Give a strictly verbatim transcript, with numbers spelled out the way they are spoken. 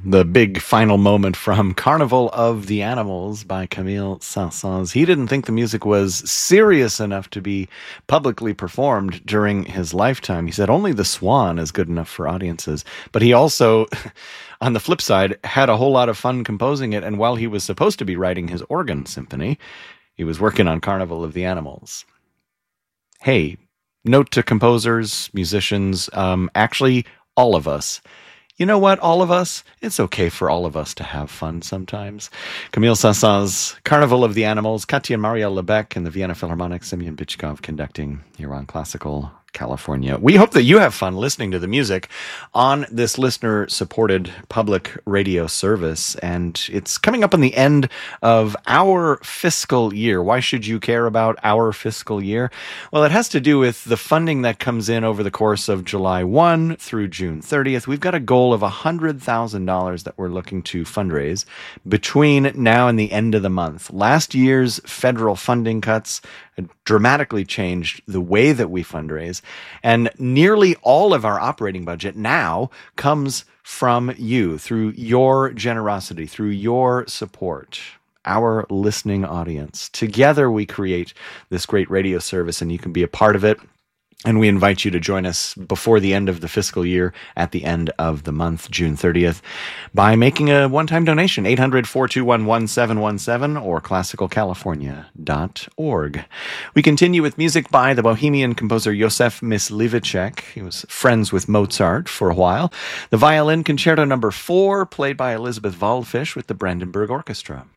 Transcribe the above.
the big final moment from Carnival of the Animals by Camille Saint-Saëns. He didn't think the music was serious enough to be publicly performed during his lifetime. He said only The Swan is good enough for audiences. But he also, on the flip side, had a whole lot of fun composing it. And while he was supposed to be writing his organ symphony, he was working on Carnival of the Animals. Hey, note to composers, musicians, um, actually all of us. You know what, all of us? It's okay for all of us to have fun sometimes. Camille Saint-Saëns, Carnival of the Animals, Katya Marielle Lebec and the Vienna Philharmonic, Semyon Bychkov conducting here on Classical California. We hope that you have fun listening to the music on this listener-supported public radio service, and it's coming up on the end of our fiscal year. Why should you care about our fiscal year? Well, it has to do with the funding that comes in over the course of July first through June thirtieth. We've got a goal of one hundred thousand dollars that we're looking to fundraise between now and the end of the month. Last year's federal funding cuts dramatically changed the way that we fundraise, and nearly all of our operating budget now comes from you, through your generosity, through your support, our listening audience. Together we create this great radio service, and you can be a part of it. And we invite you to join us before the end of the fiscal year at the end of the month, June thirtieth, by making a one-time donation, eight hundred, four two one, one seven one seven or classical california dot org. We continue with music by the Bohemian composer Josef Mysliveček. He was friends with Mozart for a while. The Violin Concerto number four, played by Elizabeth Waldfish with the Brandenburg Orchestra.